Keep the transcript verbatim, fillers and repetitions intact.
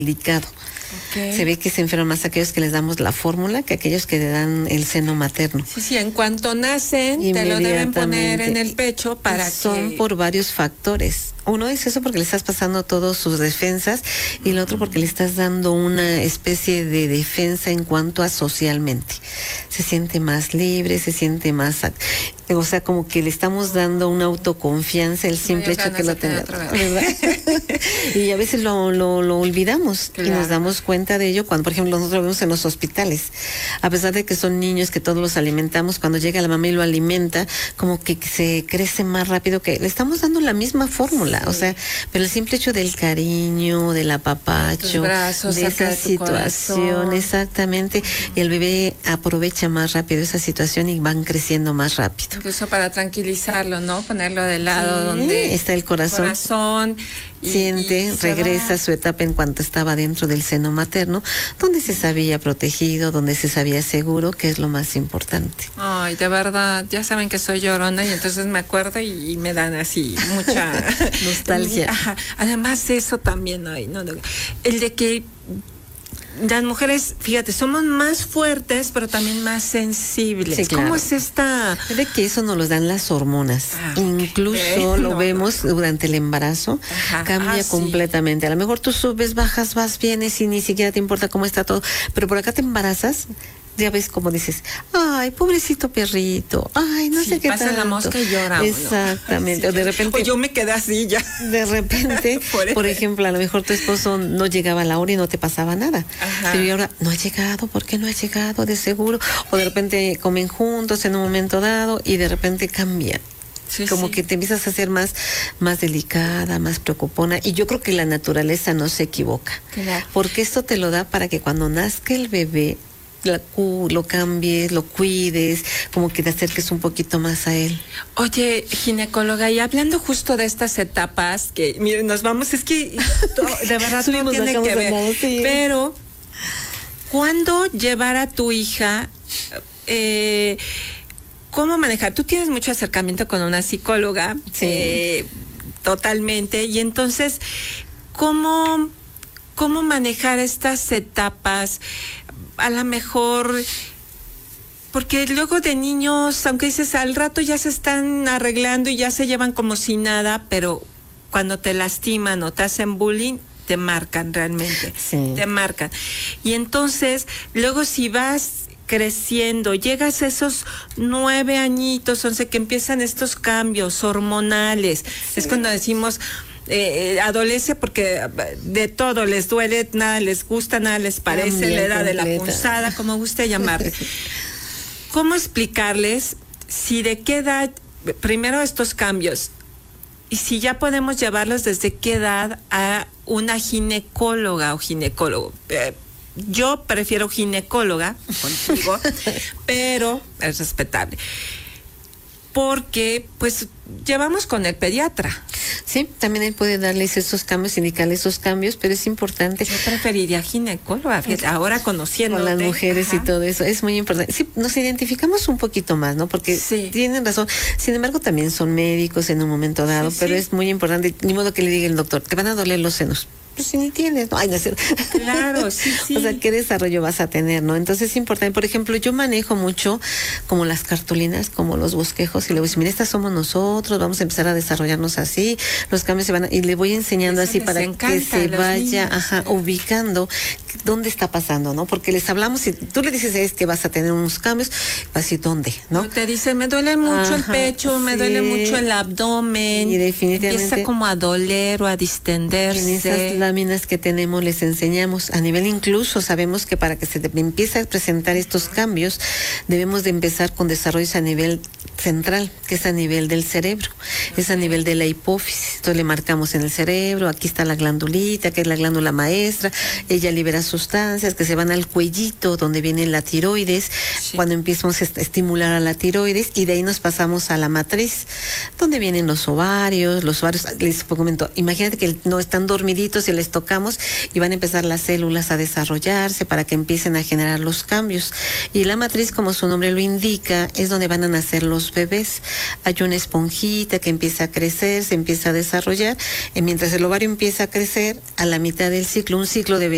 delicado. Okay. Se ve que se enferman más aquellos que les damos la fórmula que aquellos que le dan el seno materno. Sí, sí, en cuanto nacen te lo deben poner en el pecho para que... Son por varios factores. Uno es eso porque le estás pasando todas sus defensas y el otro porque le estás dando una especie de defensa en cuanto a socialmente. Se siente más libre, se siente más... O sea, como que le estamos dando una autoconfianza, el simple hecho que lo tenga, ¿verdad? Y a veces lo, lo, lo olvidamos, claro. Y nos damos cuenta de ello cuando, por ejemplo, nosotros lo vemos en los hospitales. A pesar de que son niños que todos los alimentamos, cuando llega la mamá y lo alimenta, como que se crece más rápido, que le estamos dando la misma fórmula. Sí. O sea, pero el simple hecho del cariño, del apapacho, brazos, de esa situación, exactamente, y el bebé aprovecha más rápido esa situación y van creciendo más rápido. Incluso para tranquilizarlo, ¿no? Ponerlo de lado, sí, donde está el corazón. corazón y, siente, y regresa a su etapa en cuanto estaba dentro del seno materno, donde se sabía protegido, donde se sabía seguro, que es lo más importante. Ay, de verdad, ya saben que soy llorona y entonces me acuerdo y, y me dan así mucha nostalgia. Ajá. Además eso también, ay, no, no, el de que las mujeres, fíjate, somos más fuertes, pero también más sensibles. Sí, claro. ¿Cómo es esta? Es de que eso nos lo dan las hormonas. Ah, Incluso okay. lo no, vemos no. durante el embarazo. Ajá. Cambia ah, completamente. Sí. A lo mejor tú subes, bajas, vas, vienes y ni siquiera te importa cómo está todo. Pero por acá te embarazas. Ya ves como dices, ay, pobrecito perrito, ay, no sí, sé qué pasa tanto. la mosca y llora. Exactamente, sí. o de repente. O yo me quedé así ya. De repente, por, por ejemplo, a lo mejor tu esposo no llegaba a la hora y no te pasaba nada. Ajá. Pero ahora, no ha llegado, ¿por qué no ha llegado? De seguro. O de repente comen juntos en un momento dado y de repente cambian. Sí, como sí. que te empiezas a hacer más, más delicada, más preocupona. Y yo creo que la naturaleza no se equivoca. Claro. Porque esto te lo da para que cuando nazca el bebé, La, lo cambies, lo cuides, como que te acerques un poquito más a él. Oye, ginecóloga, y hablando justo de estas etapas, que miren, nos vamos, es que de verdad no tiene que ver, nada, sí. Pero ¿cuándo llevar a tu hija, eh, cómo manejar? Tú tienes mucho acercamiento con una psicóloga, sí. eh, totalmente, y entonces, ¿cómo, cómo manejar estas etapas? A lo mejor, porque luego de niños, aunque dices al rato ya se están arreglando y ya se llevan como si nada, pero cuando te lastiman o te hacen bullying, te marcan realmente, sí. te marcan. Y entonces, luego si vas creciendo, llegas a esos nueve añitos, once, que empiezan estos cambios hormonales, sí. es cuando decimos... Eh, adolece porque de todo les duele, nada les gusta, nada les parece, la edad de la punzada, como guste llamarle. ¿Cómo explicarles si de qué edad, primero estos cambios, y si ya podemos llevarlos desde qué edad a una ginecóloga o ginecólogo? Eh, yo prefiero ginecóloga contigo, pero es respetable. Porque, pues, llevamos con el pediatra. Sí, también él puede darles esos cambios, indicarles esos cambios, pero es importante. Yo preferiría ginecóloga, fíjate, ahora conociendo con las mujeres. Ajá. Y todo eso, es muy importante. Sí, nos identificamos un poquito más, ¿no? Porque sí. tienen razón. Sin embargo, también son médicos en un momento dado, sí, pero sí. es muy importante. Ni modo que le diga el doctor, te van a doler los senos. Pues si ni tienes, no, ay, no es cierto. Claro, sí, sí. O sea, ¿qué desarrollo vas a tener, no? Entonces es importante. Por ejemplo, yo manejo mucho como las cartulinas, como los bosquejos, y le voy a decir, mira, estas somos nosotros, vamos a empezar a desarrollarnos así, los cambios se van a, y le voy enseñando Eso así para que se vaya, ajá, ubicando dónde está pasando, ¿no? Porque les hablamos y tú le dices, es que vas a tener unos cambios, vas a decir, ¿dónde? ¿No? Te dicen, me duele mucho, ajá, el pecho, me sí. duele mucho el abdomen. Y definitivamente. Empieza como a doler o a distenderse. En esas láminas que tenemos les enseñamos a nivel, incluso sabemos que para que se empiece a presentar estos cambios debemos de empezar con desarrollos a nivel central, que es a nivel del cerebro, okay. es a nivel de la hipófisis. Entonces le marcamos en el cerebro, aquí está la glandulita, que es la glándula maestra, ella libera sustancias que se van al cuellito donde viene la tiroides, sí. cuando empezamos a estimular a la tiroides, y de ahí nos pasamos a la matriz, donde vienen los ovarios, los ovarios, les comento, imagínate que no están dormiditos y les tocamos y van a empezar las células a desarrollarse para que empiecen a generar los cambios. Y la matriz, como su nombre lo indica, es donde van a nacer los bebés. Hay una esponjita que empieza a crecer, se empieza a desarrollar, y mientras el ovario empieza a crecer, a la mitad del ciclo, un ciclo de